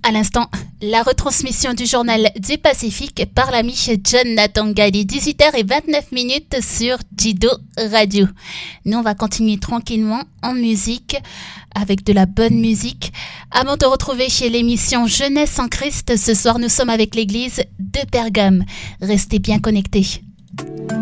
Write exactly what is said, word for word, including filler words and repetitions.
À l'instant, la retransmission du journal du Pacifique par l'ami John Natangali, dix-huit heures vingt-neuf minutes sur Jido Radio. Nous, on va continuer tranquillement en musique, avec de la bonne musique. Avant de retrouver chez l'émission Jeunesse en Christ, ce soir, nous sommes avec l'église de Pergame. Restez bien connectés.